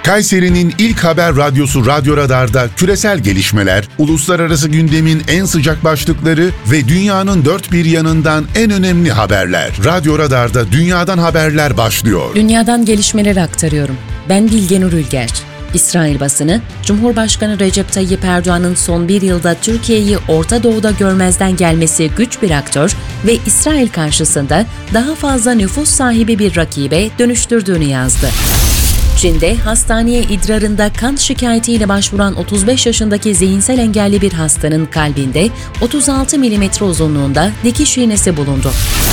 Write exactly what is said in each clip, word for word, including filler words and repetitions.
Kayseri'nin ilk haber radyosu Radyo Radar'da küresel gelişmeler, uluslararası gündemin en sıcak başlıkları ve dünyanın dört bir yanından en önemli haberler. Radyo Radar'da dünyadan haberler başlıyor. Dünyadan gelişmeleri aktarıyorum. Ben Bilge Nur Ülger. İsrail basını, Cumhurbaşkanı Recep Tayyip Erdoğan'ın son bir yılda Türkiye'yi Orta Doğu'da görmezden gelmesi güç bir aktör ve İsrail karşısında daha fazla nüfus sahibi bir rakibe dönüştürdüğünü yazdı. Çin'de hastaneye idrarında kan şikayetiyle başvuran otuz beş yaşındaki zihinsel engelli bir hastanın kalbinde otuz altı milimetre uzunluğunda dikiş iğnesi bulundu.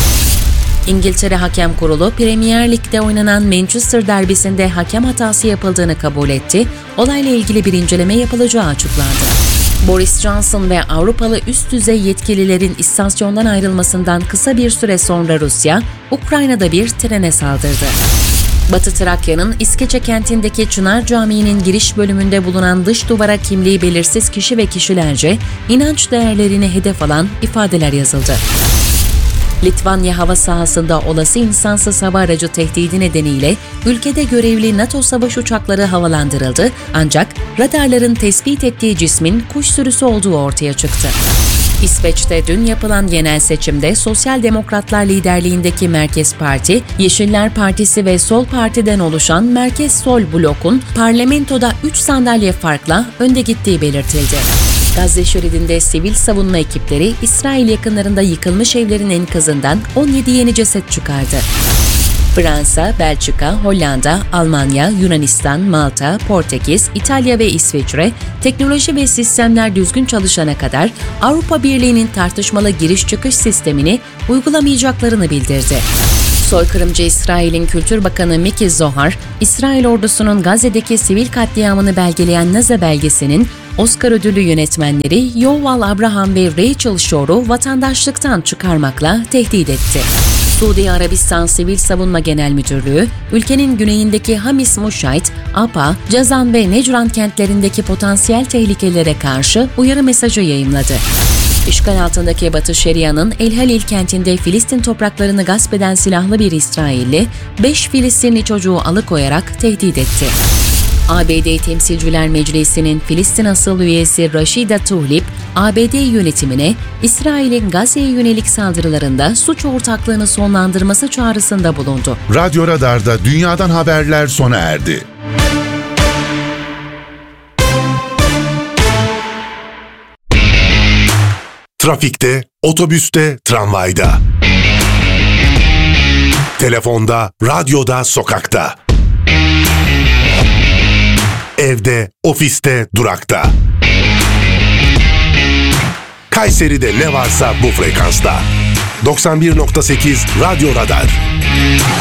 İngiltere Hakem Kurulu, Premier Lig'de oynanan Manchester derbisinde hakem hatası yapıldığını kabul etti, olayla ilgili bir inceleme yapılacağı açıklandı. Boris Johnson ve Avrupalı üst düzey yetkililerin istasyondan ayrılmasından kısa bir süre sonra Rusya, Ukrayna'da bir trene saldırdı. Batı Trakya'nın İskeçe kentindeki Çınar Camii'nin giriş bölümünde bulunan dış duvara kimliği belirsiz kişi ve kişilerce inanç değerlerini hedef alan ifadeler yazıldı. Litvanya hava sahasında olası insansız hava aracı tehdidi nedeniyle ülkede görevli NATO savaş uçakları havalandırıldı, ancak radarların tespit ettiği cismin kuş sürüsü olduğu ortaya çıktı. İsveç'te dün yapılan genel seçimde Sosyal Demokratlar liderliğindeki Merkez Parti, Yeşiller Partisi ve Sol Parti'den oluşan Merkez Sol blokun parlamentoda üç sandalye farkla önde gittiği belirtildi. Gazze şeridinde sivil savunma ekipleri İsrail yakınlarında yıkılmış evlerin enkazından on yedi yeni ceset çıkardı. Fransa, Belçika, Hollanda, Almanya, Yunanistan, Malta, Portekiz, İtalya ve İsviçre, teknoloji ve sistemler düzgün çalışana kadar Avrupa Birliği'nin tartışmalı giriş-çıkış sistemini uygulamayacaklarını bildirdi. Soykırımcı İsrail'in Kültür Bakanı Miki Zohar, İsrail ordusunun Gazze'deki sivil katliamını belgeleyen Naza belgesinin Oscar ödüllü yönetmenleri Yuval Abraham ve Rachel Shor'u vatandaşlıktan çıkarmakla tehdit etti. Suudi Arabistan Sivil Savunma Genel Müdürlüğü, ülkenin güneyindeki Hamis Muşayt, Apa, Cazan ve Necran kentlerindeki potansiyel tehlikelere karşı uyarı mesajı yayımladı. İşgal altındaki Batı Şeria'nın El Halil kentinde Filistin topraklarını gasp eden silahlı bir İsrailli, beş Filistinli çocuğu alıkoyarak tehdit etti. A B D Temsilciler Meclisi'nin Filistin asıl üyesi Rashida Tlaib, A B D yönetimine İsrail'in Gazze'ye yönelik saldırılarında suç ortaklığını sonlandırması çağrısında bulundu. Radyo Radar'da dünyadan haberler sona erdi. Trafikte, otobüste, tramvayda. Telefonda, radyoda, sokakta. Evde, ofiste, durakta. Kayseri'de ne varsa bu frekansta. doksan bir nokta sekiz Radyo Radar.